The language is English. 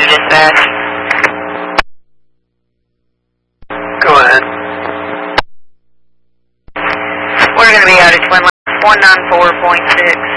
dispatch. Go ahead. We're going to be out at twin line 194.6.